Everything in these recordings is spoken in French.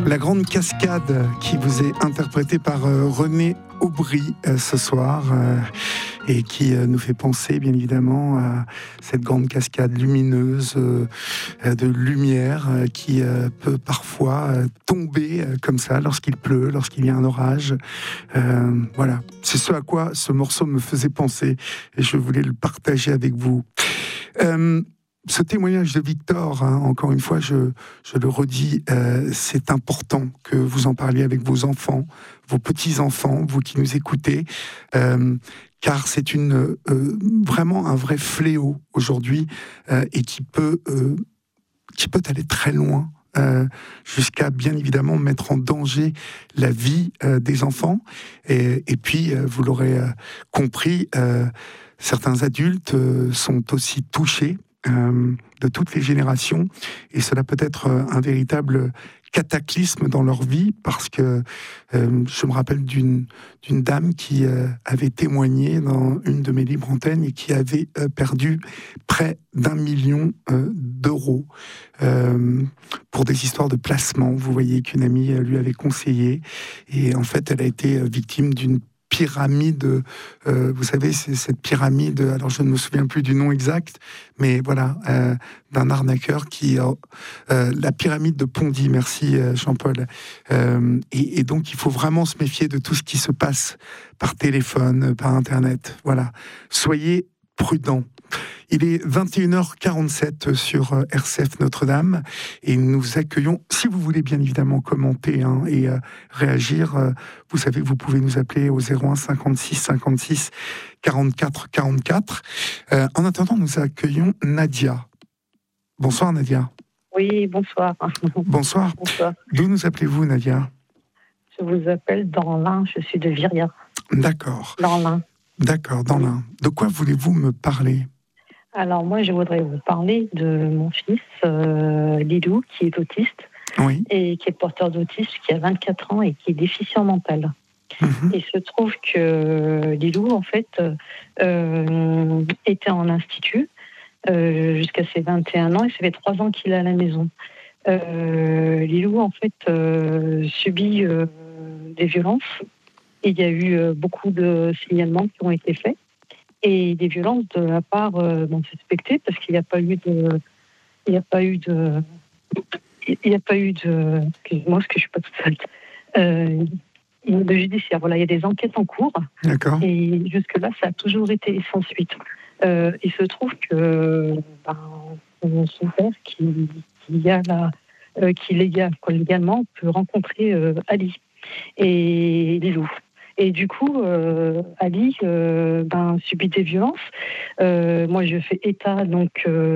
La grande cascade qui vous est interprétée par René Aubry ce soir et qui nous fait penser bien évidemment à cette grande cascade lumineuse de lumière qui peut parfois tomber comme ça lorsqu'il pleut, lorsqu'il y a un orage. Voilà, c'est ce à quoi ce morceau me faisait penser et je voulais le partager avec vous. Ce témoignage de Victor, encore une fois, je le redis, c'est important que vous en parliez avec vos enfants, vos petits-enfants, vous qui nous écoutez, car c'est vraiment un vrai fléau aujourd'hui et qui peut aller très loin. Jusqu'à bien évidemment mettre en danger la vie des enfants. Et puis, vous l'aurez compris, certains adultes sont aussi touchés de toutes les générations, et cela peut être un véritable cataclysme dans leur vie, parce que je me rappelle d'une dame qui avait témoigné dans une de mes libres antennes et qui avait perdu près d'1 million d'euros pour des histoires de placement. Vous voyez, qu'une amie lui avait conseillé, et en fait elle a été victime d'une pyramide, vous savez, c'est cette pyramide, alors je ne me souviens plus du nom exact, mais voilà, d'un arnaqueur qui... la pyramide de Pondy, merci Jean-Paul. Et donc il faut vraiment se méfier de tout ce qui se passe par téléphone, par Internet. Voilà, soyez prudents. Il est 21h47 sur RCF Notre-Dame et nous accueillons, si vous voulez bien évidemment commenter et réagir, vous savez que vous pouvez nous appeler au 01 56 56 44 44. En attendant, nous accueillons Nadia. Bonsoir Nadia. Oui, bonsoir. Bonsoir. Bonsoir. D'où nous appelez-vous Nadia ? Je vous appelle dans l'Ain, je suis de Viria. D'accord. Dans l'Ain. D'accord, dans l'Ain. De quoi voulez-vous me parler ? Alors moi, je voudrais vous parler de mon fils, Lilou, qui est autiste, oui. Et qui est porteur d'autisme, qui a 24 ans et qui est déficient mental. Mm-hmm. Il se trouve que Lilou, en fait, était en institut jusqu'à ses 21 ans, et ça fait 3 ans qu'il est à la maison. Lilou, en fait, subit des violences. Il y a eu beaucoup de signalements qui ont été faits, et des violences de la part d'un suspecté, parce qu'il n'y a pas eu de, excusez-moi, parce que je suis pas toute seule, de judiciaire. Voilà, il y a des enquêtes en cours. D'accord. Et jusque-là, ça a toujours été sans suite. Il se trouve que son père, qui légalement peut rencontrer Ali et Lilou. Et du coup, Ali subit des violences. Moi, je fais état, donc...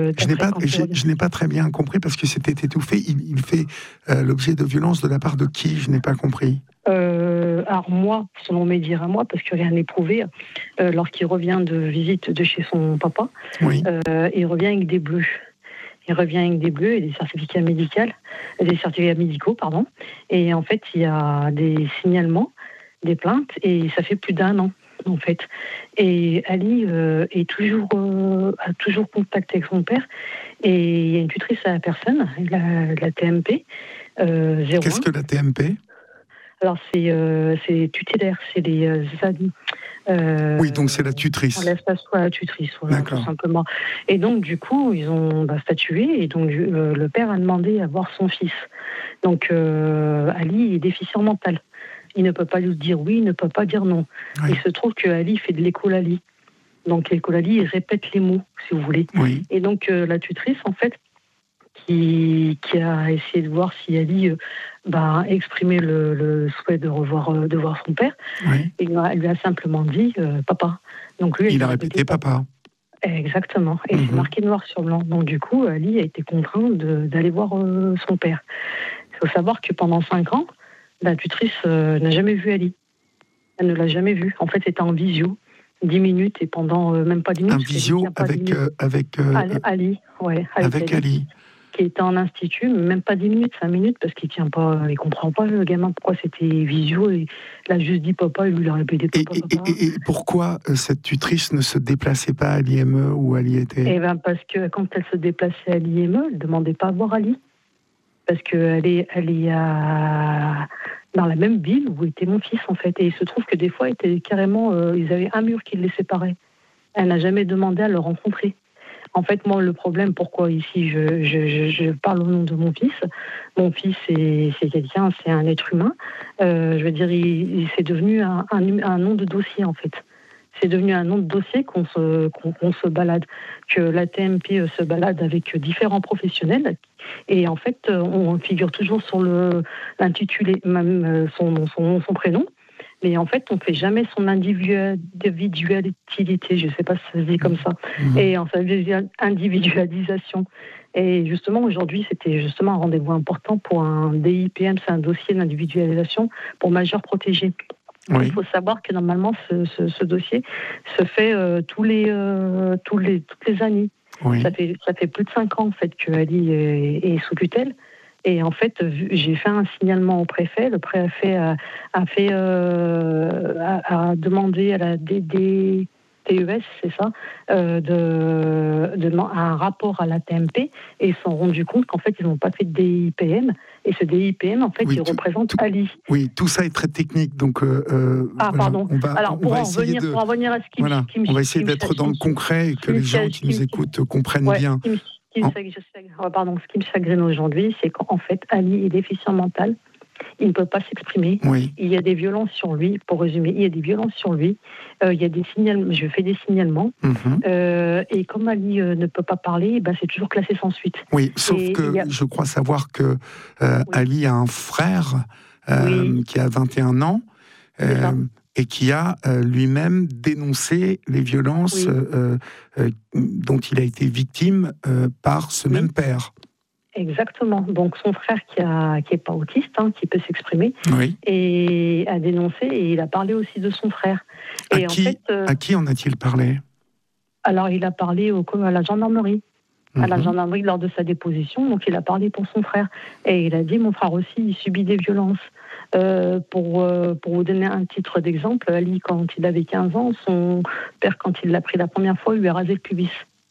je n'ai pas très bien compris, parce que c'était étouffé. Il fait l'objet de violences de la part de qui ? Je n'ai pas compris. Alors moi, selon mes dires à moi, parce que rien n'est prouvé, lorsqu'il revient de visite de chez son papa, oui. Il revient avec des bleus. Il revient avec des bleus et des certificats médicaux, pardon. Et en fait, il y a des signalements, des plaintes, et ça fait plus d'1 an, en fait. Et Ali a toujours contact avec son père, et il y a une tutrice à la personne, la TMP, 01. Qu'est-ce que la TMP ? Alors, c'est tutélaire, c'est les amis. Oui, donc c'est la tutrice. On laisse passer à la tutrice, voilà, tout simplement. Et donc, du coup, ils ont statué, et donc le père a demandé à voir son fils. Donc, Ali est déficient mental. Il ne peut pas lui dire oui, il ne peut pas dire non. Oui. Il se trouve que Ali fait de l'écolalie. Donc, l'écolalie, il répète les mots, si vous voulez. Oui. Et donc, la tutrice, en fait, qui a essayé de voir si Ali exprimait le souhait de voir son père. Oui. Et elle lui a simplement dit papa. Donc lui, il a répété papa. Exactement. Et c'est marqué noir sur blanc. Donc du coup, Ali a été contraint d'aller voir son père. Il faut savoir que pendant 5 ans, la tutrice n'a jamais vu Ali. Elle ne l'a jamais vu. En fait, c'était en visio. 10 minutes, et pendant même pas 10 minutes. Un visio avec Ali. Ouais, avec Ali. Qui était en institut, mais même pas 10 minutes, 5 minutes, parce qu'il tient pas, il comprend pas, le gamin, pourquoi c'était visio, et il a juste dit papa, et lui il a répété papa. Et pourquoi cette tutrice ne se déplaçait pas à l'IME où Ali était ? Parce que quand elle se déplaçait à l'IME, elle demandait pas à voir Ali. parce qu'elle est dans la même ville où était mon fils, en fait. Et il se trouve que des fois, ils avaient un mur qui les séparait. Elle n'a jamais demandé à le rencontrer. En fait, moi, le problème, pourquoi ici je parle au nom de mon fils, c'est quelqu'un, c'est un être humain. Je veux dire, c'est devenu un nom de dossier, en fait. C'est devenu un nom de dossier qu'on se balade, que la TMP se balade avec différents professionnels. Et en fait, on figure toujours sur l'intitulé, même son prénom. Mais en fait, on ne fait jamais son individualité, je ne sais pas si ça se dit comme ça, et en sa individualisation. Et justement, aujourd'hui, c'était justement un rendez-vous important pour un DIPM, c'est un dossier d'individualisation pour majeurs protégés. Oui. Il faut savoir que normalement, ce dossier se fait toutes les années. Oui. Ça fait plus de 5 ans en fait que Ali est sous tutelle. Et en fait, j'ai fait un signalement au préfet. Le préfet a demandé à la DDTES, c'est ça, un rapport à la TMP, et ils se sont rendus compte qu'en fait, ils n'ont pas fait de DIPM. Et ce DIPM, en fait, il représente Ali. Oui, tout ça est très technique. Donc, pardon. Alors, pour en revenir à ce qui on va essayer d'être dans le concret et que les gens qui nous écoutent comprennent bien. Ce qui me chagrine aujourd'hui, c'est qu'en fait, Ali est déficient mental. Il ne peut pas s'exprimer. Oui. Il y a des violences sur lui. Pour résumer, il y a des violences sur lui. Il y a des signalements. Je fais des signalements. Et comme Ali ne peut pas parler, c'est toujours classé sans suite. Oui, sauf que je crois savoir que Ali a un frère qui a 21 ans. Et qui a lui-même dénoncé les violences dont il a été victime par ce même père. Exactement. Donc son frère qui est pas autiste, qui peut s'exprimer, et a dénoncé, et il a parlé aussi de son frère. Et à qui en a-t-il parlé ? Alors il a parlé à la gendarmerie. À la gendarmerie lors de sa déposition, donc il a parlé pour son frère. Et il a dit, mon frère aussi, il subit des violences. Pour vous donner un titre d'exemple, Ali, quand il avait 15 ans, son père, quand il l'a pris la première fois, lui a rasé le pubis.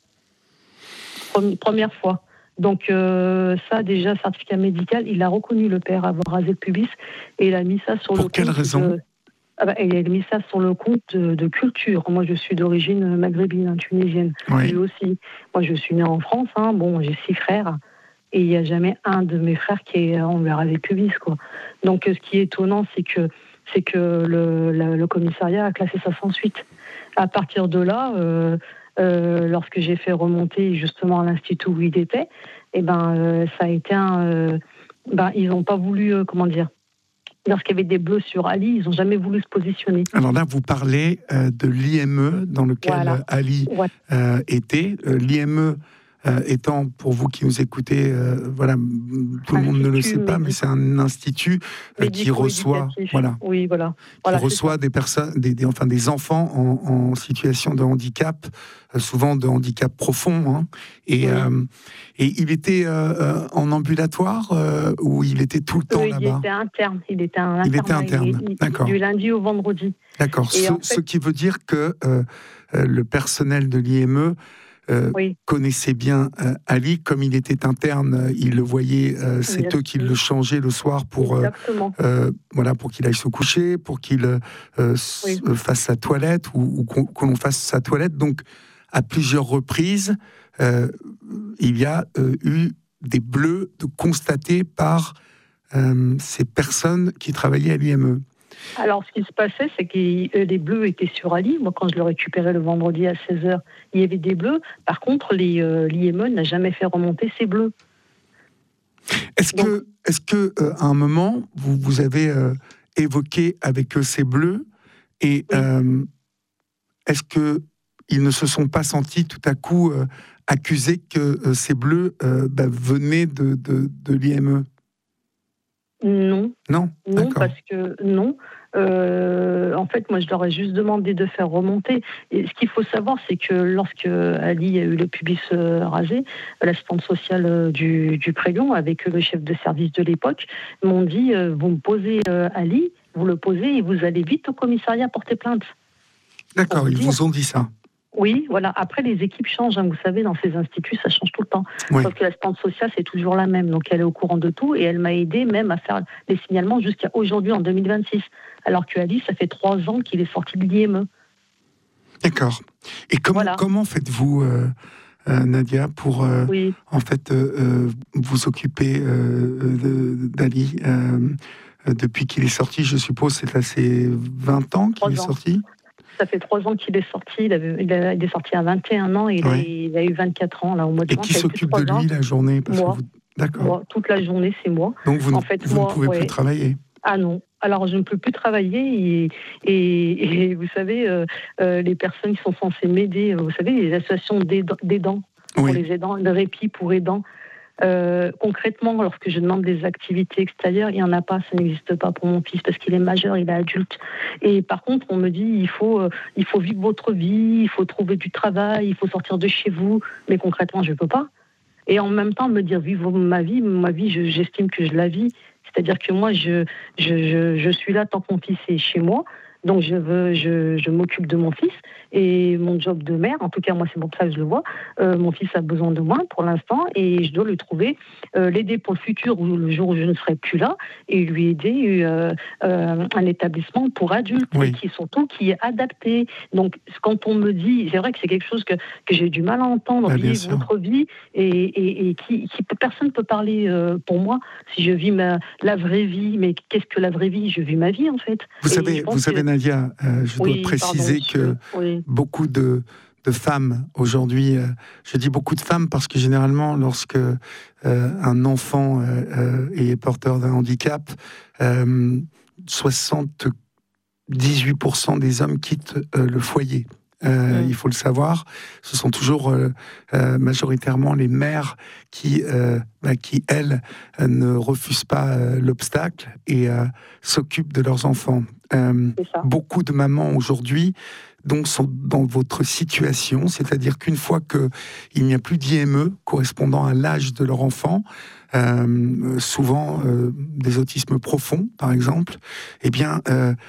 Première fois. Donc ça, déjà, certificat médical, il a reconnu le père avoir rasé le pubis, et il a mis ça sur Pour quelle raison ? Il a mis ça sur le compte de culture. Moi, je suis d'origine maghrébine, tunisienne. Lui aussi. Moi, je suis née en France. J'ai 6 frères. Et il n'y a jamais un de mes frères on lui a rasé le pubis, quoi. Donc, ce qui est étonnant, c'est que le commissariat a classé ça sans suite. À partir de là, lorsque j'ai fait remonter justement à l'institut où il était, ça a été ils n'ont pas voulu, lorsqu'il y avait des bleus sur Ali, ils n'ont jamais voulu se positionner. Alors là, vous parlez de l'IME dans lequel Ali était. L'IME étant, pour vous qui nous écoutez, tout le monde ne le sait pas, mais c'est un institut qui reçoit, reçoit des personnes, des enfants en situation de handicap, souvent de handicap profond. Et il était en ambulatoire ou il était tout le temps là-bas ? Il était interne. D'accord. Du lundi au vendredi. D'accord. Ce qui veut dire que le personnel de l'IME connaissait bien Ali, comme il était interne, il le voyait, c'est eux qui le changeaient le soir pour qu'il aille se coucher, pour qu'il fasse sa toilette ou que l'on fasse sa toilette. Donc, à plusieurs reprises, il y a eu des bleus constatés par ces personnes qui travaillaient à l'IME. Alors, ce qui se passait, c'est que les bleus étaient sur Ali. Moi, quand je le récupérais le vendredi à 16h, il y avait des bleus. Par contre, l'IME n'a jamais fait remonter ces bleus. Est-ce que à un moment, vous avez évoqué avec eux ces bleus et est-ce qu'ils ne se sont pas sentis tout à coup accusés que ces bleus venaient de l'IME ? Non. Non, parce que non. En fait, moi, je leur ai juste demandé de faire remonter. Et ce qu'il faut savoir, c'est que lorsque Ali a eu le pubis rasé, l'assistante sociale du Prélion, avec le chef de service de l'époque, m'ont dit vous me posez Ali, vous le posez et vous allez vite au commissariat porter plainte. D'accord, ils vous ont dit ça. Oui, voilà. Après, les équipes changent. Vous savez, dans ces instituts, ça change tout le temps. Oui. Sauf que l'assistante sociale, c'est toujours la même. Donc, elle est au courant de tout et elle m'a aidé même à faire les signalements jusqu'à aujourd'hui, en 2026. Alors que Ali, ça fait 3 ans qu'il est sorti de l'IME. D'accord. Et comment faites-vous, Nadia, pour Oui. en fait vous occuper d'Ali depuis qu'il est sorti? Je suppose c'est là, c'est 20 ans qu'il est sorti. Ça fait 3 ans qu'il est sorti. Il est sorti à 21 ans et il a eu 24 ans là, au mois de juin. Et qui s'occupe de lui la journée? Moi. D'accord. Moi, toute la journée, c'est moi. Donc vous ne pouvez plus travailler? Ah non. Alors, je ne peux plus travailler et vous savez, les personnes qui sont censées m'aider, vous savez, les associations d'aidants, pour les aidants, de répit pour aidants, concrètement, lorsque je demande des activités extérieures, il n'y en a pas, ça n'existe pas pour mon fils parce qu'il est majeur, il est adulte. Et par contre, on me dit, il faut vivre votre vie, il faut trouver du travail, il faut sortir de chez vous. Mais concrètement, je ne peux pas. Et en même temps, me dire vivre ma vie, j'estime que je la vis. C'est-à-dire que moi, je suis là tant que mon fils est chez moi. Donc, je m'occupe de mon fils et mon job de mère, en tout cas, moi, c'est pour ça que je le vois. Mon fils a besoin de moi pour l'instant et je dois lui trouver, l'aider pour le futur ou le jour où je ne serai plus là et lui aider un établissement pour adultes et qui est adapté. Donc, quand on me dit, c'est vrai que c'est quelque chose que j'ai du mal à entendre, vivre votre vie et qui personne ne peut parler pour moi si je vis la vraie vie. Mais qu'est-ce que la vraie vie? Je vis ma vie, en fait. Vous savez, Nadia, je dois préciser que beaucoup de femmes aujourd'hui, je dis beaucoup de femmes parce que généralement, lorsque un enfant est porteur d'un handicap, 78% des hommes quittent le foyer. Il faut le savoir, ce sont toujours majoritairement les mères qui elles, ne refusent pas l'obstacle et s'occupent de leurs enfants. Beaucoup de mamans aujourd'hui donc sont dans votre situation, c'est-à-dire qu'une fois qu'il n'y a plus d'IME correspondant à l'âge de leur enfant, souvent des autismes profonds, par exemple, eh bien,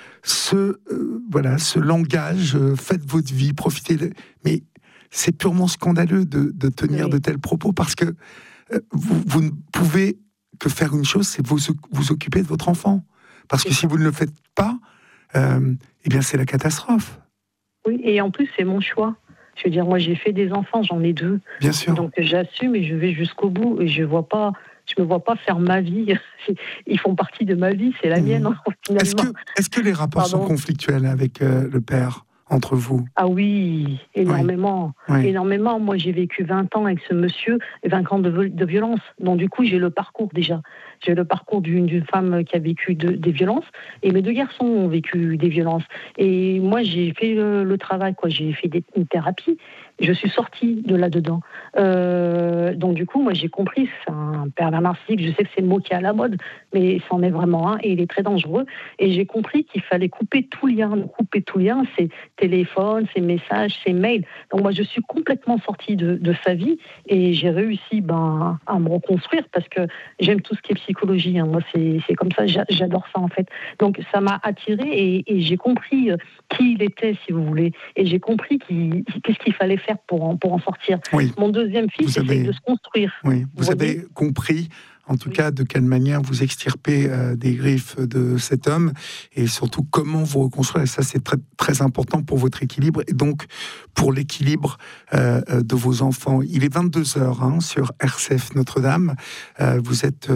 ce langage, faites votre vie, profitez. Mais c'est purement scandaleux de tenir de tels propos parce que vous ne pouvez que faire une chose, c'est vous occuper de votre enfant. Parce que si vous ne le faites pas, eh bien, c'est la catastrophe. Oui, et en plus, c'est mon choix. Je veux dire, moi, j'ai fait des enfants, j'en ai 2. Bien sûr. Donc, j'assume et je vais jusqu'au bout. Et je me vois pas faire ma vie. Ils font partie de ma vie, c'est la mienne, finalement. Est-ce que les rapports sont conflictuels avec le père, entre vous? Ah oui, énormément. Oui. Énormément. Moi, j'ai vécu 20 ans avec ce monsieur, 20 ans de violence. Donc, du coup, j'ai le parcours déjà. J'ai le parcours d'une femme qui a vécu des violences. Et mes 2 garçons ont vécu des violences. Et moi, j'ai fait le travail, quoi. J'ai fait une thérapie. Je suis sortie de là-dedans. Donc, du coup, moi, j'ai compris, c'est un pervers narcissique. Je sais que c'est le mot qui est à la mode, mais c'en est vraiment un et il est très dangereux. Et j'ai compris qu'il fallait couper tout lien. Couper tout lien, c'est téléphone, ses messages, ses mails. Donc, moi, je suis complètement sortie de sa vie et j'ai réussi à me reconstruire parce que j'aime tout ce qui est psychologie. Moi, c'est comme ça, j'adore ça, en fait. Donc, ça m'a attirée et j'ai compris qui il était, si vous voulez. Et j'ai compris qu'est-ce qu'il fallait faire pour en sortir. Oui. Mon deuxième fils essaie de se construire. Oui, vous avez compris, en tout cas, de quelle manière vous extirpez des griffes de cet homme et surtout comment vous reconstruire. Et ça, c'est très, très important pour votre équilibre et donc pour l'équilibre de vos enfants. Il est 22h sur RCF Notre-Dame. Vous êtes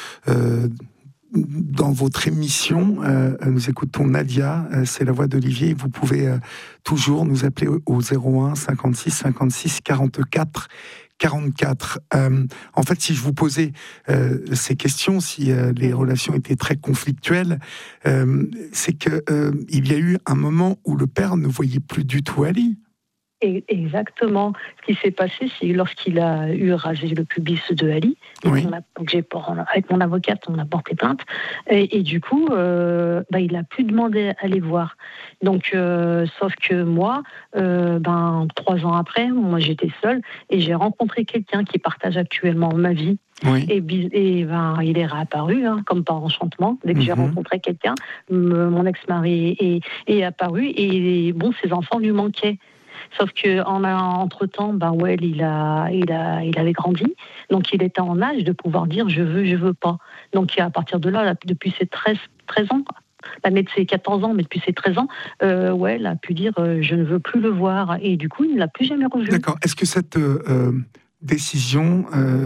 dans votre émission, nous écoutons Nadia, c'est la voix d'Olivier. Vous pouvez toujours nous appeler au 01 56 56 44 44. En fait, si je vous posais ces questions, si les relations étaient très conflictuelles, c'est que il y a eu un moment où le père ne voyait plus du tout Ali. Exactement. Ce qui s'est passé, c'est lorsqu'il a eu rasé le pubis de Ali. Avec mon avocate, on a porté plainte. Et du coup, il n'a plus demandé à les voir. Donc, sauf que moi, 3 ans après, moi j'étais seule et j'ai rencontré quelqu'un qui partage actuellement ma vie. Oui. Et il est réapparu, comme par enchantement. Dès que j'ai rencontré quelqu'un, mon ex-mari est apparu et ses enfants lui manquaient. Sauf que entre-temps, Well, il avait grandi, donc il était en âge de pouvoir dire je veux pas. Donc à partir de là, depuis ses 13 ans, l'année de ses 14 ans, mais depuis ses 13 ans, Well a pu dire je ne veux plus le voir. Et du coup, il ne l'a plus jamais revu. D'accord. Est-ce que cette décision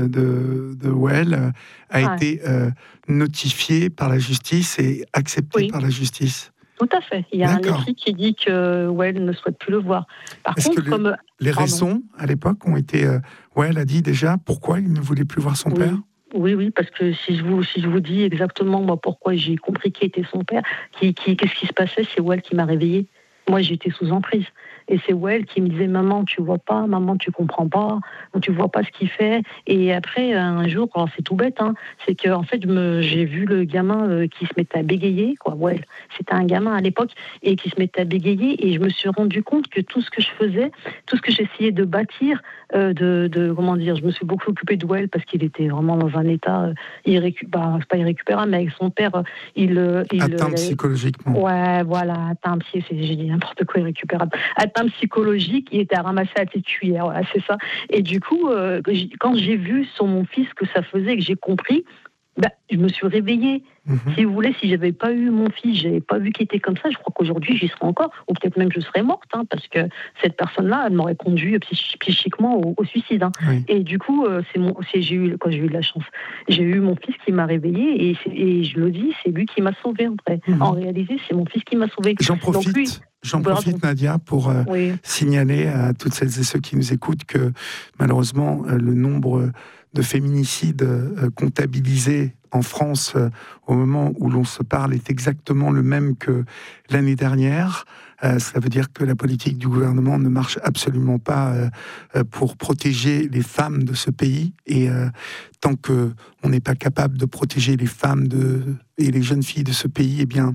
de Well a été notifiée par la justice et acceptée par la justice ? Tout à fait. Il y a un écrit qui dit que Well ne souhaite plus le voir. Par contre, les raisons à l'époque ont été... Well a dit déjà pourquoi il ne voulait plus voir son père ? Oui, parce que si je vous dis exactement moi pourquoi j'ai compris qui était son père, qu'est-ce qui se passait, c'est Well qui m'a réveillée. Moi, j'étais sous emprise. Et c'est Well qui me disait « Maman, tu vois pas, maman, tu comprends pas, tu vois pas ce qu'il fait. » Et après, un jour, alors c'est tout bête, c'est que en fait, j'ai vu le gamin qui se mettait à bégayer, quoi. Well, c'était un gamin à l'époque, et qui se mettait à bégayer, et je me suis rendu compte que tout ce que je faisais, tout ce que j'essayais de bâtir, comment dire, je me suis beaucoup occupée de Well parce qu'il était vraiment dans un état c'est pas irrécupérable, mais avec son père, atteint psychologiquement. Ouais, voilà, atteint j'ai dit n'importe quoi, irrécupérable. Atteint psychologique, il était à ramasser à petite cuillère, voilà, c'est ça. Et du coup, quand j'ai vu sur mon fils que ça faisait, que j'ai compris, je me suis réveillée. Si vous voulez, si j'avais pas eu mon fils, j'avais pas vu qu'il était comme ça, je crois qu'aujourd'hui j'y serais encore, ou peut-être même je serais morte, parce que cette personne-là, elle m'aurait conduit psychiquement au suicide. Oui. Et du coup, j'ai eu de la chance. J'ai eu mon fils qui m'a réveillée, et je le dis, c'est lui qui m'a sauvée en vrai. En réalité, c'est mon fils qui m'a sauvée. J'en profite, Nadia, pour signaler à toutes celles et ceux qui nous écoutent que malheureusement, le nombre de féminicides comptabilisés en France au moment où l'on se parle est exactement le même que l'année dernière. Ça veut dire que la politique du gouvernement ne marche absolument pas pour protéger les femmes de ce pays. Et tant qu'on n'est pas capable de protéger les femmes et les jeunes filles de ce pays, eh bien...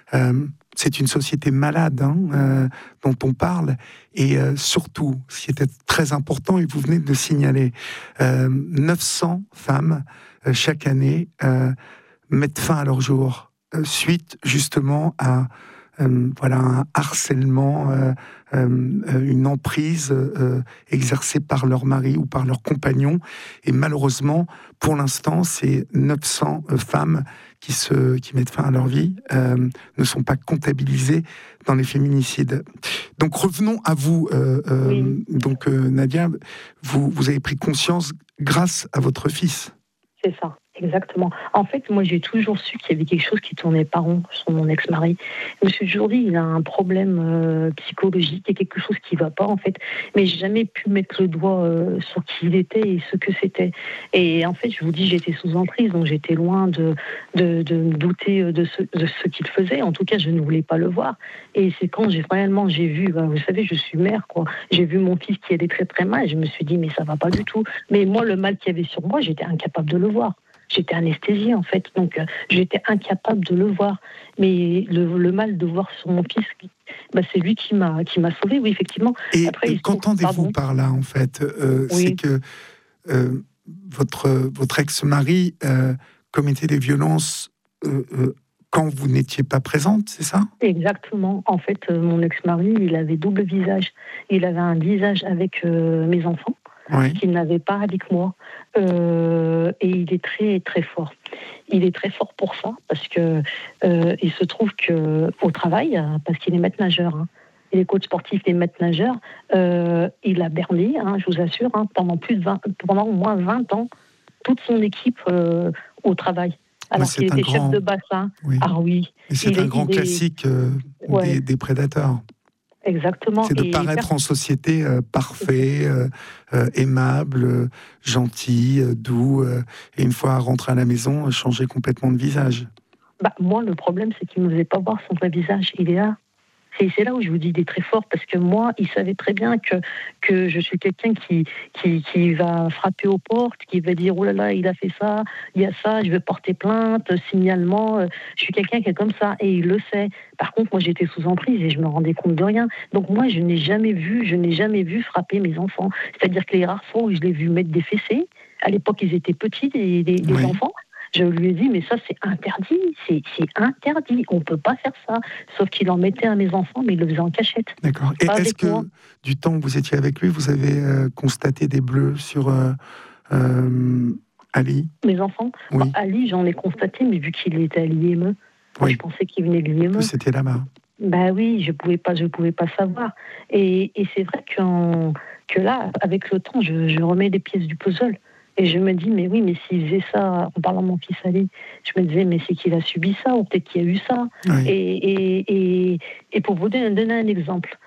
c'est une société malade dont on parle, et surtout, ce qui était très important, et vous venez de le signaler, 900 femmes chaque année mettent fin à leur jour suite justement à un harcèlement, une emprise exercée par leur mari ou par leur compagnon. Et malheureusement, pour l'instant, ces 900 femmes qui mettent fin à leur vie ne sont pas comptabilisées dans les féminicides. Donc revenons à vous. Donc Nadia, vous avez pris conscience grâce à votre fils. C'est ça. Exactement. En fait, moi, j'ai toujours su qu'il y avait quelque chose qui tournait pas rond sur mon ex-mari. Je me suis toujours dit, il a un problème psychologique, il y a quelque chose qui va pas, en fait. Mais j'ai jamais pu mettre le doigt sur qui il était et ce que c'était. Et en fait, je vous dis, j'étais sous emprise, donc j'étais loin de douter de ce qu'il faisait. En tout cas, je ne voulais pas le voir. Et c'est quand j'ai vu, vous savez, je suis mère, quoi. J'ai vu mon fils qui allait très très mal, et je me suis dit, mais ça va pas du tout. Mais moi, le mal qu'il y avait sur moi, j'étais incapable de le voir. J'étais anesthésiée, en fait, donc j'étais incapable de le voir. Mais le mal de voir sur mon fils, c'est lui qui m'a sauvée, oui, effectivement. Et après, qu'entendez-vous par là, en fait C'est que votre ex-mari commettait des violences quand vous n'étiez pas présente, c'est ça ? Exactement. En fait, mon ex-mari, il avait double visage. Il avait un visage avec mes enfants, qu'il n'avait pas avec moi. Et il est très très fort. Il est très fort pour ça, parce que il se trouve que au travail, parce qu'il est maître nageur, il est coach sportif, il est maître nageur, il a berné, je vous assure, pendant au moins 20 ans, toute son équipe au travail. Alors qu'il était chef de bassin. Oui. Ah oui. Et c'est un grand classique des prédateurs. Exactement. C'est de paraître en société parfait, aimable, gentil, doux, et une fois rentré à la maison, changer complètement de visage. Moi, le problème, c'est qu'il ne me faisait pas voir son vrai visage. Il est là. C'est là où je vous dis, il est très fort, parce que moi, il savait très bien que je suis quelqu'un qui va frapper aux portes, qui va dire, oh là là, il a fait ça, il y a ça, je vais porter plainte, signalement. Je suis quelqu'un qui est comme ça, et il le sait. Par contre, moi, j'étais sous emprise et je me rendais compte de rien. Donc moi, je n'ai jamais vu frapper mes enfants. C'est-à-dire que les rares fois où je l'ai vu mettre des fessées, à l'époque, ils étaient petits, les enfants, Je lui ai dit, mais ça, c'est interdit. C'est interdit. On ne peut pas faire ça. Sauf qu'il en mettait à mes enfants, mais il le faisait en cachette. D'accord. Et est-ce que, du temps où vous étiez avec lui, vous avez constaté des bleus sur Ali? Mes enfants? Oui. Ali, j'en ai constaté, mais vu qu'il était à l'IME, oui. Je pensais qu'il venait de l'IME. C'était là-bas. Bah oui, je pouvais pas savoir. Et c'est vrai que là, avec le temps, je remets les pièces du puzzle. Et je me dis, mais oui, mais s'il faisait ça, en parlant de mon fils Ali, je me disais, mais c'est qu'il a subi ça, ou peut-être qu'il y a eu ça. Oui. Et pour vous donner un exemple,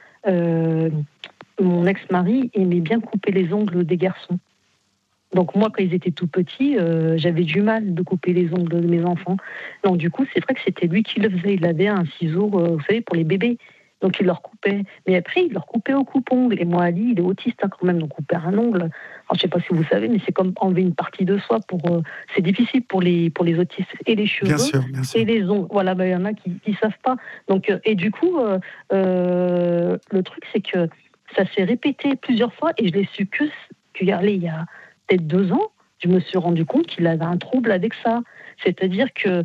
mon ex-mari aimait bien couper les ongles des garçons. Donc moi, quand ils étaient tout petits, j'avais du mal de couper les ongles de mes enfants. Donc du coup, c'est vrai que c'était lui qui le faisait. Il avait un ciseau, vous savez, pour les bébés. Donc il leur coupait. Mais après, il leur coupait au coupe-ongle. Et moi, Ali, il est autiste quand même, donc couper un ongle. Alors, je ne sais pas si vous savez, mais c'est comme enlever une partie de soi. C'est difficile pour les autistes. Et les cheveux, bien sûr. et les ongles. Voilà, il y en a qui ne savent pas. Donc, et du coup, le truc, c'est que ça s'est répété plusieurs fois et je l'ai su que regardez, il y a peut-être 2 ans, je me suis rendu compte qu'il avait un trouble avec ça. C'est-à-dire que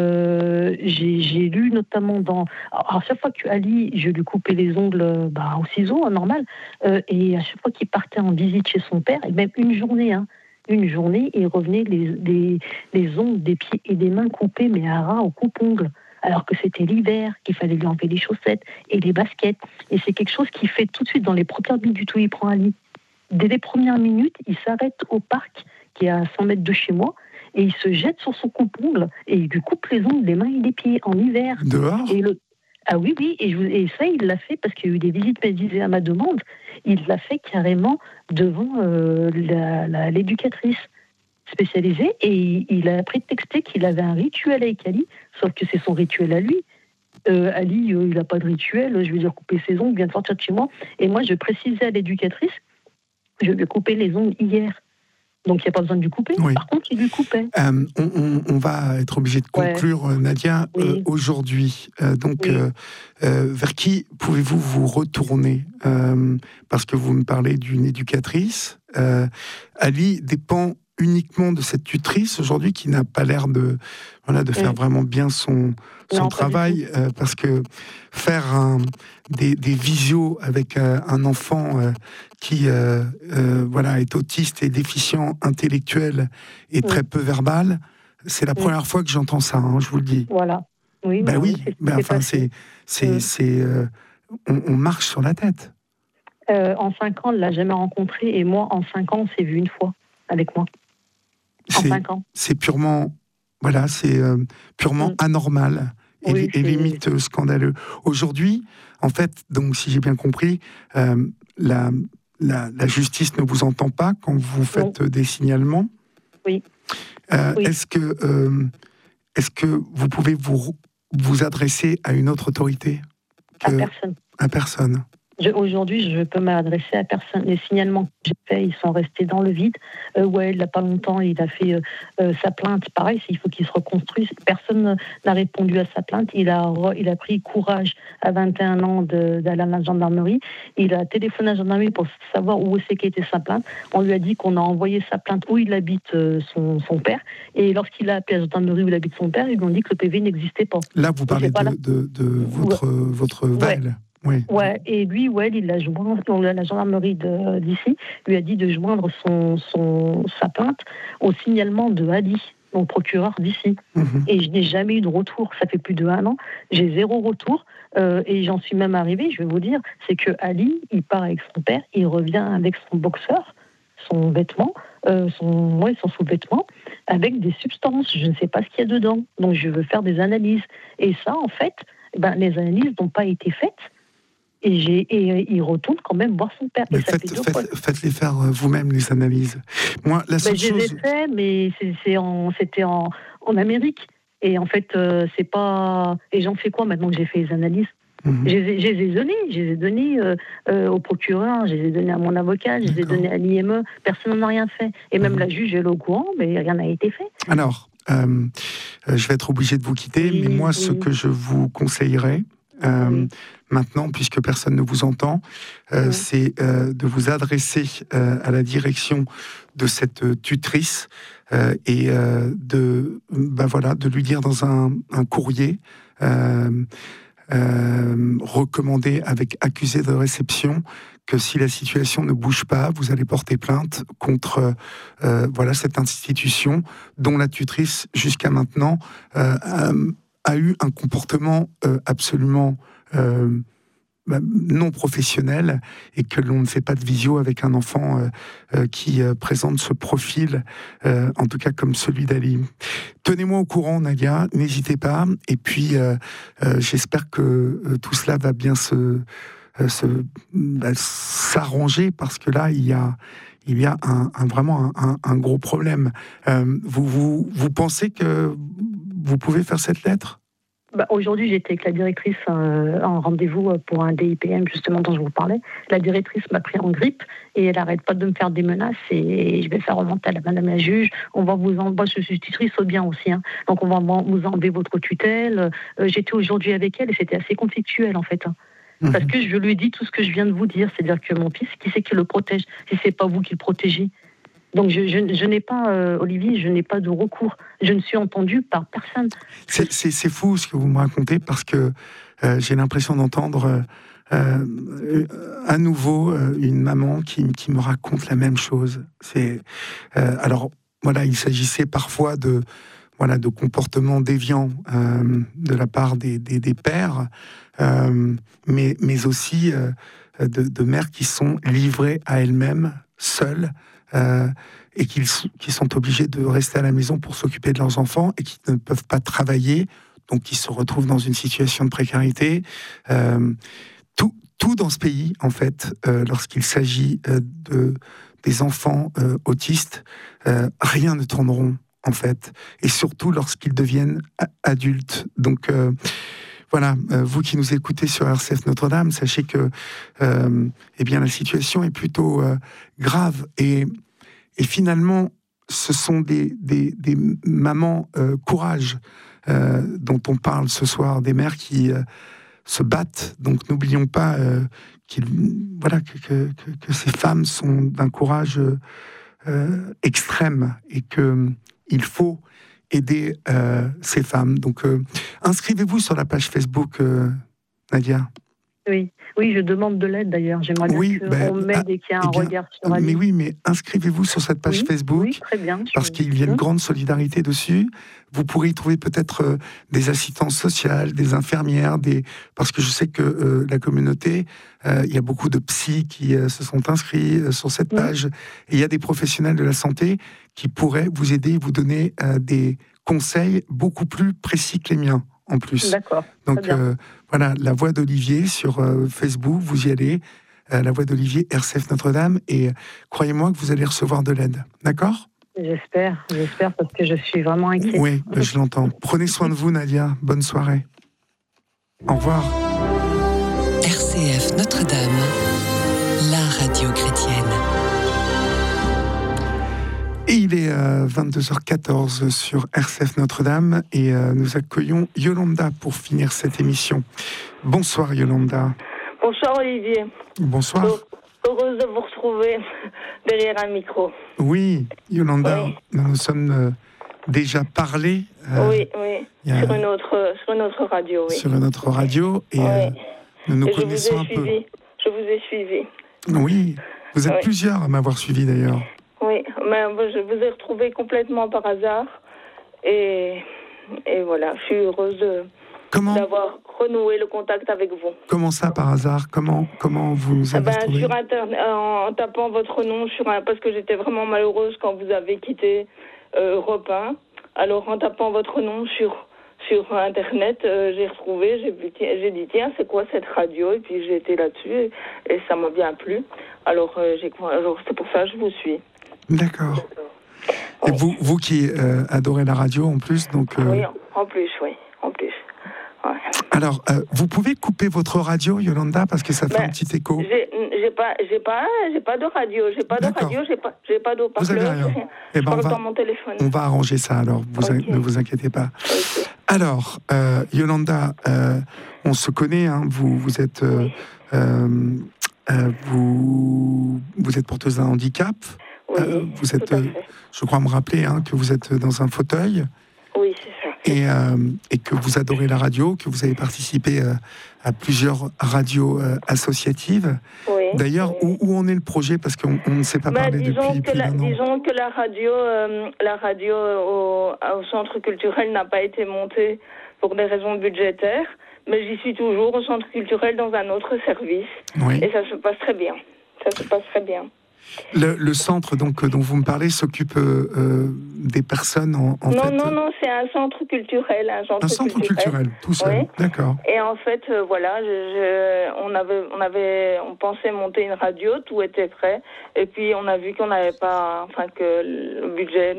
j'ai lu notamment alors, à chaque fois qu'Ali, je lui coupais les ongles au ciseau, normal, et à chaque fois qu'il partait en visite chez son père, et même une journée, il revenait les ongles des pieds et des mains coupés, mais à ras au coupe-ongles. Alors que c'était l'hiver, qu'il fallait lui enlever les chaussettes et les baskets. Et c'est quelque chose qu'il fait tout de suite dans les premières minutes où il prend Ali. Dès les premières minutes, il s'arrête au parc qui est à 100 mètres de chez moi et il se jette sur son coupe-ongle et il lui coupe les ongles des mains et des pieds en hiver. Dehors ? Ah oui, et ça, il l'a fait parce qu'il y a eu des visites médicales à ma demande. Il l'a fait carrément devant l'éducatrice spécialisée et il a prétexté qu'il avait un rituel avec Ali, sauf que c'est son rituel à lui. Ali, il n'a pas de rituel, je veux dire couper ses ongles, vient de sortir de chez moi. Et moi, je précisais à l'éducatrice, je lui ai coupé les ongles hier. Donc, il n'y a pas besoin de lui couper. Oui. Par contre, il lui coupait. On va être obligé de conclure, Nadia. Oui. Aujourd'hui, Oui. vers qui pouvez-vous vous retourner parce que vous me parlez d'une éducatrice. Ali dépend uniquement de cette tutrice aujourd'hui qui n'a pas l'air de faire vraiment bien son travail, parce que faire des visios avec un enfant qui est autiste et déficient intellectuel et très peu verbal, c'est la première fois que j'entends ça, je vous le dis. Voilà. Oui, on marche sur la tête. En 5 ans, elle ne l'a jamais rencontré, et moi, en 5 ans, on s'est vu une fois avec moi. En 5 ans. C'est purement, anormal et limite scandaleux. Aujourd'hui, en fait, donc si j'ai bien compris, la justice ne vous entend pas quand vous faites des signalements. Oui. Est-ce que vous pouvez vous adresser à une autre autorité À personne. À personne. Aujourd'hui, je peux m'adresser à personne. Les signalements que j'ai faits, ils sont restés dans le vide. Il n'y a pas longtemps, il a fait sa plainte. Pareil, il faut qu'il se reconstruise. Personne n'a répondu à sa plainte. Il a pris courage à 21 ans d'aller à la gendarmerie. Il a téléphoné à la gendarmerie pour savoir où c'est qu'était sa plainte. On lui a dit qu'on a envoyé sa plainte où il habite son père. Et lorsqu'il a appelé la gendarmerie où il habite son père, ils lui ont dit que le PV n'existait pas. Là, vous parlez de votre Vaël. Oui. Ouais, et lui, il l'a joint, la gendarmerie d'ici lui a dit de joindre sa plainte au signalement de Ali, donc procureur d'ici. Et je n'ai jamais eu de retour. Ça fait plus de 1 an. J'ai 0 retour. Et j'en suis même arrivée, je vais vous dire, c'est que Ali, il part avec son père, il revient avec son boxeur, son vêtement, son sous-vêtement, avec des substances. Je ne sais pas ce qu'il y a dedans. Donc je veux faire des analyses. Et ça, en fait, les analyses n'ont pas été faites. Et il retourne quand même voir son père. Mais faites-les faire vous-même, les analyses. Moi, la seule chose... Je les ai fait, mais c'était en Amérique. Et en fait, c'est pas... Et j'en fais quoi maintenant que j'ai fait les analyses ? Je les ai donnés au procureur, je les ai donnés à mon avocat, je les ai donnés à l'IME. Personne n'en a rien fait. Et même la juge, elle est au courant, mais rien n'a été fait. Alors, je vais être obligé de vous quitter, mais moi, ce que je vous conseillerais, maintenant, puisque personne ne vous entend, c'est de vous adresser à la direction de cette tutrice et de lui dire dans un courrier recommandé avec accusé de réception que si la situation ne bouge pas, vous allez porter plainte contre cette institution dont la tutrice, jusqu'à maintenant, a eu un comportement absolument non professionnel et que l'on ne fait pas de visio avec un enfant qui présente ce profil, en tout cas comme celui d'Ali. Tenez-moi au courant, Nadia, n'hésitez pas. Et puis, j'espère que tout cela va bien s'arranger, parce que là, il y a vraiment un gros problème. Vous pensez que vous pouvez faire cette lettre ? Aujourd'hui, j'étais avec la directrice en rendez-vous pour un DIPM, justement, dont je vous parlais. La directrice m'a pris en grippe et elle n'arrête pas de me faire des menaces, et je vais faire remonter à madame la juge. On va vous enlever, je suis tutrice au bien aussi, hein. Donc on va vous enlever votre tutelle. J'étais aujourd'hui avec elle et c'était assez conflictuel, en fait. Parce que je lui ai dit tout ce que je viens de vous dire, c'est-à-dire que mon fils, qui c'est qui le protège si c'est pas vous qui le protégez? Donc je n'ai pas, Olivier, je n'ai pas de recours. Je ne suis entendue par personne. C'est fou ce que vous me racontez, parce que j'ai l'impression d'entendre à nouveau une maman qui me raconte la même chose. Alors voilà, il s'agissait parfois de comportements déviants de la part des pères, mais aussi de mères qui sont livrées à elles-mêmes, seules, et qui sont obligés de rester à la maison pour s'occuper de leurs enfants et qui ne peuvent pas travailler, donc qui se retrouvent dans une situation de précarité. Tout dans ce pays, en fait, lorsqu'il s'agit des enfants autistes, rien ne tourne rond, en fait, et surtout lorsqu'ils deviennent adultes. Donc voilà, vous qui nous écoutez sur RCF Notre-Dame, sachez que la situation est plutôt grave, et finalement ce sont des mamans courage dont on parle ce soir, des mères qui se battent. Donc n'oublions pas que ces femmes sont d'un courage extrême, et qu'il faut aider ces femmes. Donc inscrivez-vous sur la page Facebook, Nadia. Oui, je demande de l'aide d'ailleurs. J'aimerais bien qu'on m'aide et qu'il y ait un regard sur Ali. Mais oui, mais inscrivez-vous sur cette page Facebook, très bien, parce qu'il y a une grande solidarité dessus. Vous pourrez y trouver peut-être des assistantes sociales, des infirmières, parce que je sais que la communauté, il y a beaucoup de psys qui se sont inscrits sur cette page. Et il y a des professionnels de la santé qui pourraient vous aider, vous donner des conseils beaucoup plus précis que les miens, en plus. D'accord. Donc voilà, La Voix d'Olivier sur Facebook, vous y allez, La Voix d'Olivier, RCF Notre-Dame, et croyez-moi que vous allez recevoir de l'aide. D'accord ? J'espère, parce que je suis vraiment inquiète. Oui, je l'entends. Prenez soin de vous, Nadia. Bonne soirée. Au revoir. RCF Notre-Dame, la radio chrétienne. Et il est 22h14 sur RCF Notre-Dame, et nous accueillons Yolanda pour finir cette émission. Bonsoir Yolanda. Bonsoir Olivier. Bonsoir. Heureuse de vous retrouver derrière un micro. Oui, Yolanda, nous nous sommes déjà parlé. Oui, sur une autre radio. Oui. Sur une autre radio, et nous nous connaissons un peu. Je vous ai suivi. Oui, vous êtes plusieurs à m'avoir suivi d'ailleurs. Oui, mais je vous ai retrouvé complètement par hasard, et voilà, je suis heureuse d'avoir renoué le contact avec vous. Comment ça, par hasard ? Comment vous nous avez retrouvés ? Sur Internet, en tapant votre nom, parce que j'étais vraiment malheureuse quand vous avez quitté Europe 1. Alors, en tapant votre nom sur Internet, j'ai retrouvé, j'ai dit, tiens, c'est quoi cette radio ? Et puis, j'ai été là-dessus, et ça m'a bien plu. Alors, c'est pour ça que je vous suis. D'accord. Et vous qui adorez la radio, en plus, donc... Oui, en plus. Ouais. Alors, vous pouvez couper votre radio, Yolanda, parce que ça fait un petit écho. J'ai pas de radio, j'ai pas d'eau-parleur. Vous avez rien. Je parle dans mon téléphone. On va arranger ça, alors. Ne vous inquiétez pas. Okay. Alors, Yolanda, on se connaît, hein, vous êtes porteuse d'un handicap. Oui, vous êtes, tout à fait. je crois me rappeler, hein, que vous êtes dans un fauteuil. Oui, c'est ça. Et que vous adorez la radio, que vous avez participé à plusieurs radios associatives. Oui. D'ailleurs, oui. où en est le projet? Parce qu'on ne s'est pas parlé depuis plus d'un an. Disons que la radio au centre culturel n'a pas été montée pour des raisons budgétaires, mais j'y suis toujours au centre culturel dans un autre service. Oui. Et ça se passe très bien. Ça se passe très bien. Le centre donc, dont vous me parlez s'occupe des personnes en fait... Non, c'est un centre culturel. Un centre culturel, tout seul, oui. D'accord. Et en fait, voilà, on pensait monter une radio, tout était prêt, et puis on a vu qu'on n'avait pas, que le budget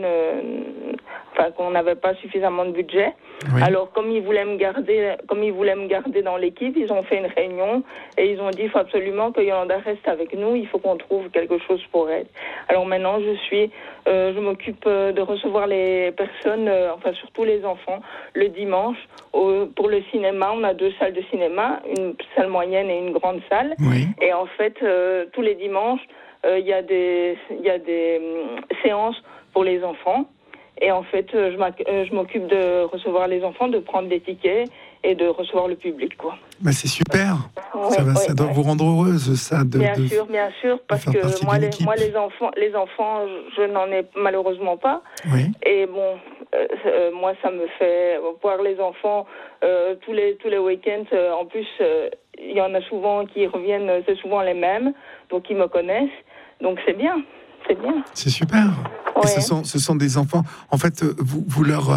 qu'on n'avait pas suffisamment de budget. Oui. Alors, comme ils voulaient me garder dans l'équipe, ils ont fait une réunion et ils ont dit il faut absolument que Yolanda reste avec nous, il faut qu'on trouve quelque chose pour elle. Alors maintenant, je m'occupe de recevoir les personnes, surtout les enfants, le dimanche. Pour le cinéma, on a 2 salles de cinéma, une salle moyenne et une grande salle. Oui. Et en fait, tous les dimanches, il y a des séances pour les enfants. Et en fait, je m'occupe de recevoir les enfants, de prendre des tickets et de recevoir le public, quoi. Mais c'est super. Oui, ça doit vous rendre heureuse, ça. Bien sûr, parce que moi, les enfants, je n'en ai malheureusement pas. Oui. Et bon, moi, ça me fait voir les enfants tous les week-ends. En plus, il y en a souvent qui reviennent, c'est souvent les mêmes, donc ils me connaissent. Donc c'est bien. C'est super. Ouais. Et ce sont des enfants. En fait, vous leur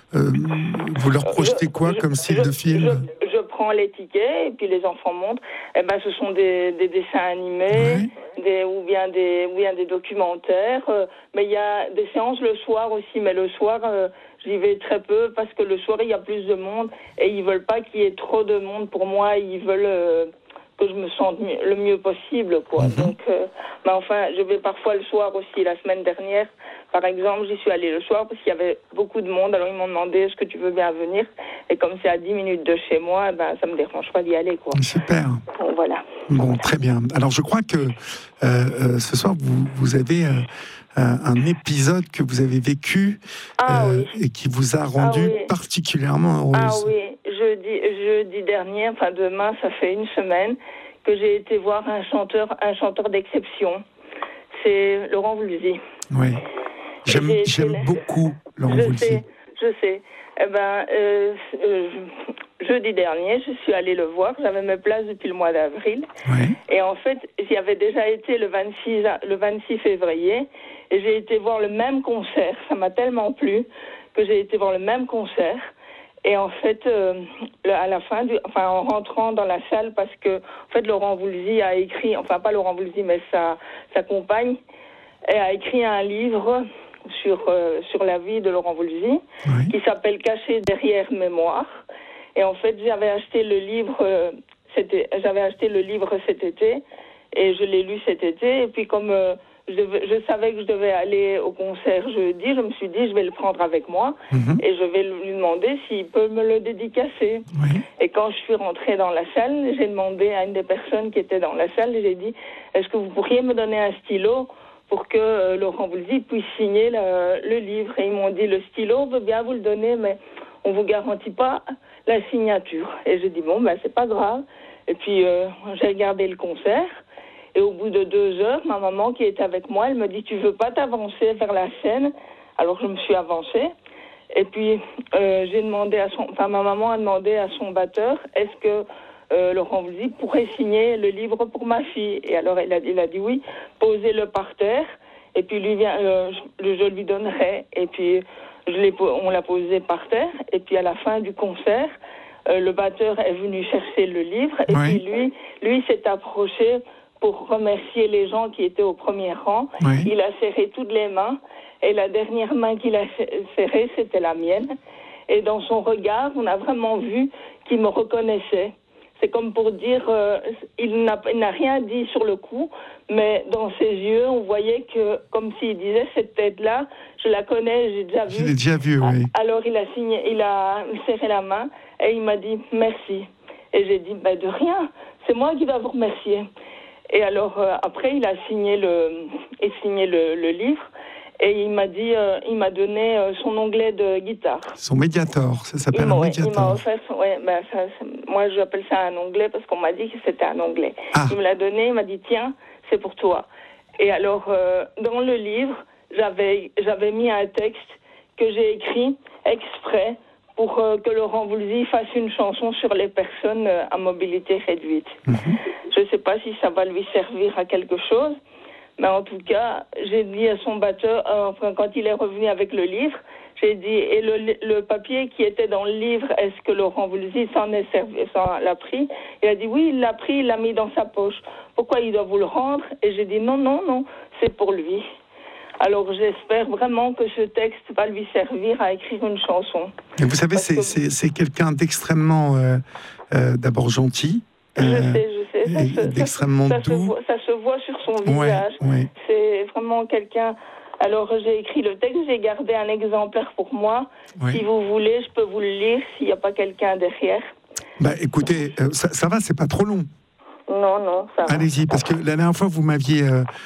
projetez quoi comme style de film? Je prends les tickets et puis les enfants montent. Ce sont des dessins animés, oui. ou bien des documentaires. Mais il y a des séances le soir aussi. Mais le soir, j'y vais très peu parce que le soir il y a plus de monde et ils veulent pas qu'il y ait trop de monde. Pour moi, ils veulent que je me sente le mieux possible, quoi. Mm-hmm. Donc, je vais parfois le soir aussi. La semaine dernière, par exemple, j'y suis allée le soir parce qu'il y avait beaucoup de monde. Alors, ils m'ont demandé, est-ce que tu veux bien venir? Et comme c'est à 10 minutes de chez moi, ça me dérange pas d'y aller, quoi. Super. Bon, voilà. Bon, très bien. Alors, je crois que ce soir, vous avez un épisode que vous avez vécu oui. Et qui vous a rendu particulièrement heureuse. Ah oui, jeudi dernier, demain, ça fait une semaine que j'ai été voir un chanteur d'exception. C'est Laurent Voulzy. Oui. J'aime beaucoup Laurent Voulzy. Je sais. Jeudi dernier, je suis allée le voir. J'avais mes places depuis le mois d'avril. Oui. Et en fait, j'y avais déjà été le 26 février. Et j'ai été voir le même concert. Ça m'a tellement plu que j'ai été voir le même concert. Et en fait, à la fin, en rentrant dans la salle, parce que en fait, Laurent Voulzy a écrit, pas Laurent Voulzy, mais sa compagne, elle a écrit un livre sur la vie de Laurent Voulzy, oui. qui s'appelle Caché derrière mémoire. Et en fait, j'avais acheté le livre cet été, et je l'ai lu cet été. Et puis comme je savais que je devais aller au concert jeudi, je me suis dit, je vais le prendre avec moi, et je vais lui demander s'il peut me le dédicacer. Oui. Et quand je suis rentrée dans la salle, j'ai demandé à une des personnes qui était dans la salle, j'ai dit, est-ce que vous pourriez me donner un stylo pour que Laurent Voulzy puisse signer le livre? Et ils m'ont dit, le stylo, on veut bien vous le donner, mais on vous garantit pas la signature. Et j'ai dit, c'est pas grave. Et puis, j'ai regardé le concert. Et au bout de 2 heures, ma maman qui était avec moi, elle me dit, tu veux pas t'avancer vers la scène? Alors, je me suis avancée. Et puis, ma maman a demandé à son batteur, est-ce que Laurent Voulzy pourrait signer le livre pour ma fille? Et alors, il a dit oui, posez-le par terre. Et puis, je lui donnerai. Et puis, on l'a posé par terre. Et puis, à la fin du concert, le batteur est venu chercher le livre. Et oui. Puis, lui s'est approché pour remercier les gens qui étaient au premier rang. Oui. Il a serré toutes les mains. Et la dernière main qu'il a serrée, c'était la mienne. Et dans son regard, on a vraiment vu qu'il me reconnaissait. c'est comme pour dire, il n'a rien dit sur le coup, mais dans ses yeux, on voyait que, comme s'il disait, cette tête-là, je la connais, j'ai déjà vu. Je l'ai déjà vu, oui. Alors il a serré la main et il m'a dit merci. Et j'ai dit, de rien, c'est moi qui dois vous remercier. Et alors après, il a signé le livre. Et il m'a dit, il m'a donné son onglet de guitare. Son Mediator, ça s'appelle un Mediator. Il m'a offert, moi j'appelle ça un onglet parce qu'on m'a dit que c'était un onglet. Il me l'a donné, il m'a dit tiens, c'est pour toi. Et alors dans le livre, j'avais mis un texte que j'ai écrit exprès pour que Laurent Voulzy fasse une chanson sur les personnes à mobilité réduite. Je ne sais pas si ça va lui servir à quelque chose. Mais en tout cas, j'ai dit à son batteur, quand il est revenu avec le livre, j'ai dit, et le papier qui était dans le livre, est-ce que Laurent Voulzy l'a pris? Il a dit oui, il l'a pris, il l'a mis dans sa poche. Pourquoi il doit vous le rendre? Et j'ai dit non, c'est pour lui. Alors j'espère vraiment que ce texte va lui servir à écrire une chanson. Et vous savez, c'est quelqu'un d'extrêmement, d'abord gentil. Je sais, d'extrêmement doux. Ça se voit sur son visage. Ouais. C'est vraiment quelqu'un. Alors j'ai écrit le texte, j'ai gardé un exemplaire pour moi. Oui. Si vous voulez, je peux vous le lire s'il n'y a pas quelqu'un derrière. Écoutez, ça va, c'est pas trop long. Non, ça va. Allez-y, parce que la dernière fois, vous m'aviez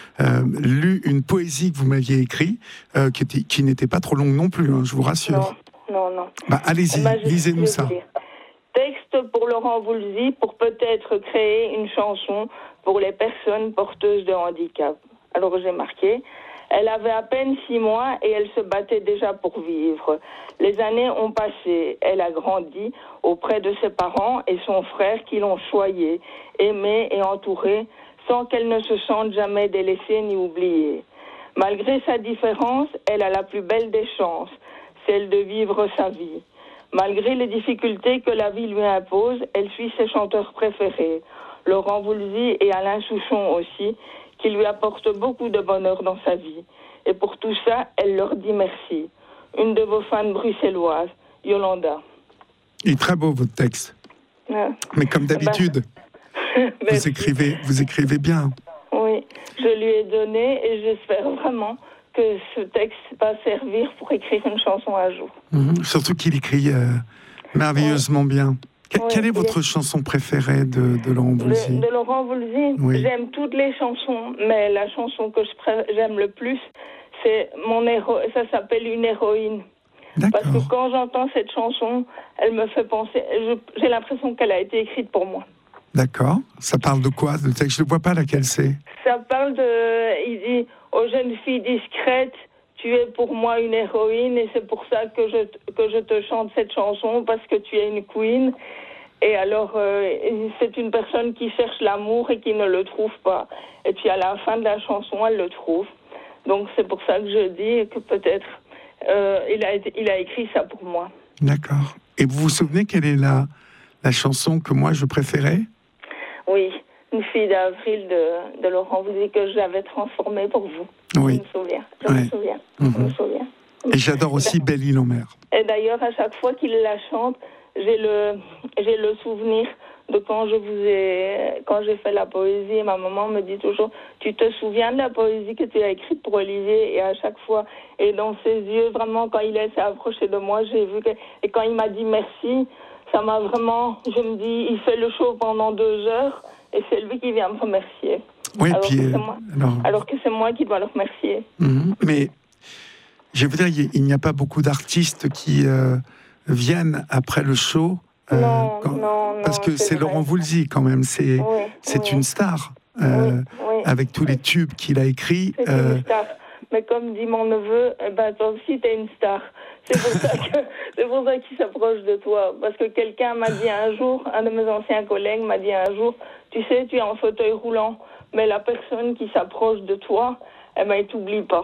lu une poésie que vous m'aviez écrite, qui n'était pas trop longue non plus, je vous rassure. Non. Allez-y, lisez-nous ça. Texte pour Laurent Voulzy pour peut-être créer une chanson pour les personnes porteuses de handicap. Alors j'ai marqué, elle avait à peine 6 mois et elle se battait déjà pour vivre. Les années ont passé, elle a grandi auprès de ses parents et son frère qui l'ont choyée, aimée et entourée sans qu'elle ne se sente jamais délaissée ni oubliée. Malgré sa différence, elle a la plus belle des chances, celle de vivre sa vie. Malgré les difficultés que la vie lui impose, elle suit ses chanteurs préférés, Laurent Voulzy et Alain Souchon aussi, qui lui apportent beaucoup de bonheur dans sa vie. Et pour tout ça, elle leur dit merci. Une de vos fans bruxelloises, Yolanda. Il est très beau votre texte. Mais comme d'habitude, vous écrivez bien. Oui, je lui ai donné et j'espère vraiment que ce texte va servir pour écrire une chanson un jour. Surtout qu'il écrit merveilleusement bien. Quelle est votre chanson préférée de Laurent Voulzy? De Laurent Voulzy, j'aime toutes les chansons, mais la chanson que j'aime le plus, c'est ça s'appelle Une héroïne. Parce que quand j'entends cette chanson, elle me fait penser, j'ai l'impression qu'elle a été écrite pour moi. D'accord. Ça parle de quoi, le texte? Je ne vois pas laquelle c'est. Ça parle il dit aux jeunes filles discrètes, tu es pour moi une héroïne et c'est pour ça que je te chante cette chanson parce que tu es une queen. Et alors, c'est une personne qui cherche l'amour et qui ne le trouve pas. Et puis à la fin de la chanson, elle le trouve. Donc c'est pour ça que je dis que peut-être il a écrit ça pour moi. D'accord. Et vous vous souvenez quelle est la chanson que moi je préférais? Oui. Une fille d'avril de Laurent Voulzy que j'avais transformée pour vous. Oui. Je me souviens. Et j'adore aussi Belle Île en mer. Et d'ailleurs, à chaque fois qu'il la chante, j'ai le souvenir de quand j'ai fait la poésie. Et ma maman me dit toujours, tu te souviens de la poésie que tu as écrite pour Olivier? Et à chaque fois, et dans ses yeux, vraiment, quand il s'est approché de moi, j'ai vu et quand il m'a dit merci, ça m'a vraiment, je me dis, il fait le show pendant 2 heures. Et c'est lui qui vient me remercier. Oui, alors que c'est moi qui dois le remercier. Mais je veux dire, il n'y a pas beaucoup d'artistes qui viennent après le show. Non, parce que c'est Laurent Voulzy quand même. C'est une star. Avec tous les tubes qu'il a écrits. C'est une star. Mais comme dit mon neveu, toi aussi t'es une star. C'est pour ça qu'il s'approche de toi. Parce que quelqu'un m'a dit un jour, un de mes anciens collègues m'a dit un jour, tu sais, tu es en fauteuil roulant, mais la personne qui s'approche de toi, elle t'oublie pas.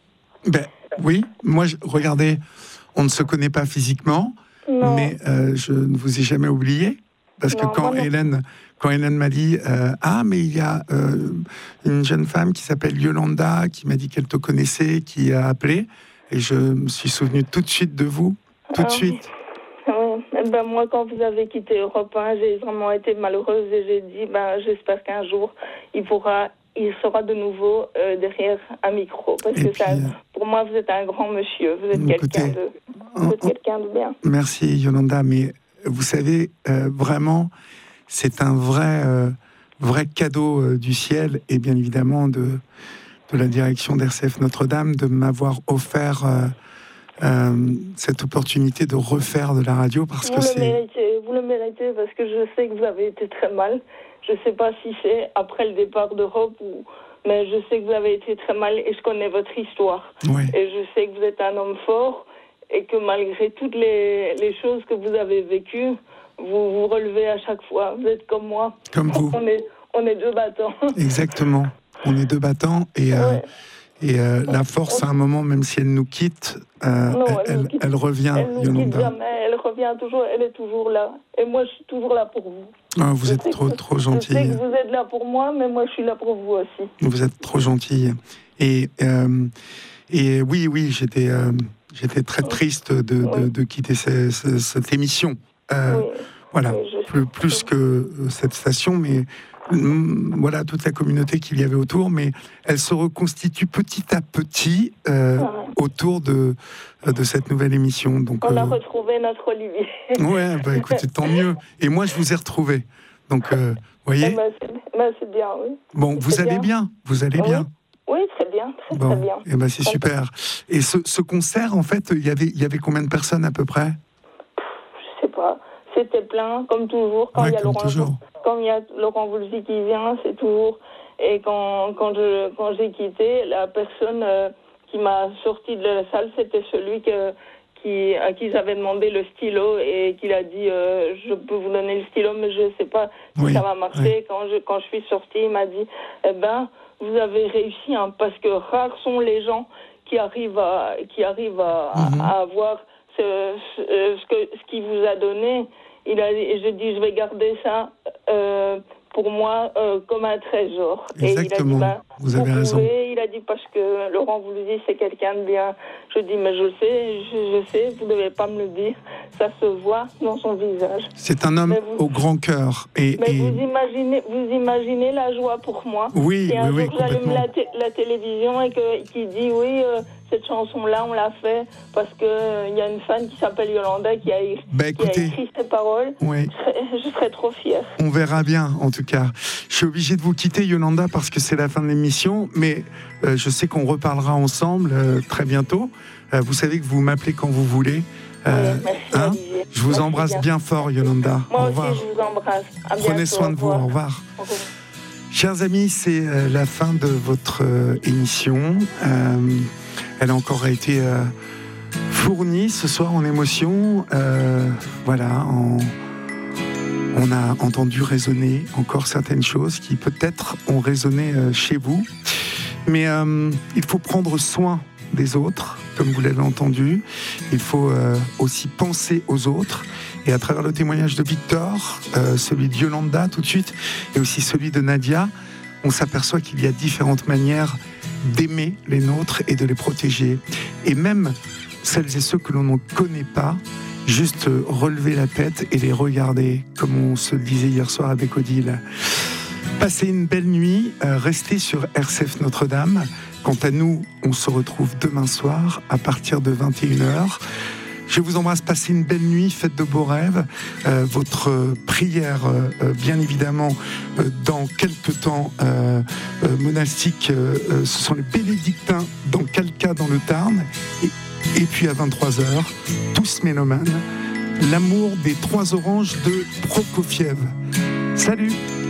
Oui, moi, regardez, on ne se connaît pas physiquement, mais je ne vous ai jamais oublié. Parce que quand Hélène m'a dit mais il y a une jeune femme qui s'appelle Yolanda qui m'a dit qu'elle te connaissait, qui a appelé, et je me suis souvenu tout de suite de vous, tout de suite. Oui, Ben, moi, quand vous avez quitté Europe 1, j'ai vraiment été malheureuse et j'ai dit, j'espère qu'un jour, il sera de nouveau derrière un micro. Parce que pour moi, vous êtes un grand monsieur. Vous êtes quelqu'un de bien. Merci, Yolanda. Mais vous savez, vraiment, c'est un vrai cadeau du ciel et bien évidemment de la direction d'RCF Notre-Dame de m'avoir offert cette opportunité de refaire de la radio parce que vous le méritez parce que je sais que vous avez été très mal. Je ne sais pas si c'est après le départ d'Europe mais je sais que vous avez été très mal et je connais votre histoire. Oui. Et je sais que vous êtes un homme fort et que malgré toutes les choses que vous avez vécues, vous vous relevez à chaque fois. Vous êtes comme moi. Comme vous. On est deux battants. Exactement. On est deux battants et la force, à un moment, même si elle nous quitte, elle revient. Elle ne nous quitte jamais, elle revient toujours, elle est toujours là. Et moi, je suis toujours là pour vous. Ah, vous êtes trop gentille. Je sais que vous êtes là pour moi, mais moi, je suis là pour vous aussi. Vous êtes trop gentille. Et oui, j'étais très triste de quitter cette émission. Voilà, plus que cette station, mais voilà toute la communauté qu'il y avait autour, mais elle se reconstitue petit à petit autour de cette nouvelle émission. Donc, on a retrouvé notre Olivier. Ouais, écoutez, tant mieux. Et moi, je vous ai retrouvé. Donc, vous voyez. C'est bien, oui. Bon, vous allez bien. Vous allez bien. Oui, très bien, très bien. Et c'est super. Et ce concert, en fait, il y avait combien de personnes à peu près? Je sais pas. C'était plein, comme toujours. Quand il y a Laurent Voulzy qui vient, c'est toujours. Et quand j'ai quitté, la personne qui m'a sorti de la salle, c'était celui à qui j'avais demandé le stylo et qu'il a dit je peux vous donner le stylo, mais je ne sais pas si ça va marcher. Oui. Quand je suis sortie, il m'a dit vous avez réussi, hein, parce que rares sont les gens qui arrivent à avoir ce qu'il vous a donné. J'ai dit, je vais garder ça pour moi comme un trésor. Exactement. Et il a dit, vous avez raison. Il a dit, parce que Laurent Voulzy, c'est quelqu'un de bien. Je dis, mais je sais, vous ne devez pas me le dire. Ça se voit dans son visage. C'est un homme au grand cœur. Vous imaginez la joie pour moi. Oui, et un jour, complètement. j'allume la télévision et qu'il dit, oui, cette chanson-là, on l'a fait parce qu'il y a une fan qui s'appelle Yolanda qui a écrit ces paroles. Oui. Je serais trop fière. On verra bien, en tout cas. Je suis obligé de vous quitter, Yolanda, parce que c'est la fin de l'émission, mais je sais qu'on reparlera ensemble très bientôt. Vous savez que vous m'appelez quand vous voulez. Merci, je vous embrasse bien fort, Yolanda. Moi au revoir. aussi, je vous embrasse. Prenez soin de vous. Au revoir. Au revoir. Chers amis, c'est la fin de votre émission. Elle a encore été fournie ce soir en émotion. Voilà, on a entendu résonner encore certaines choses qui peut-être ont résonné chez vous. Mais il faut prendre soin des autres, comme vous l'avez entendu. Il faut aussi penser aux autres. Et à travers le témoignage de Victor, celui de Yolanda tout de suite, et aussi celui de Nadia, on s'aperçoit qu'il y a différentes manières d'aimer les nôtres et de les protéger. Et même celles et ceux que l'on ne connaît pas, juste relever la tête et les regarder, comme on se le disait hier soir avec Odile. Passez une belle nuit, restez sur RCF Notre-Dame. Quant à nous, on se retrouve demain soir à partir de 21h. Je vous embrasse, passez une belle nuit, faites de beaux rêves. Votre prière, bien évidemment, dans quelques temps monastique, ce sont les bénédictins dans Calca, dans le Tarn. Et puis à 23h, tous mélomanes, l'amour des 3 oranges de Prokofiev. Salut!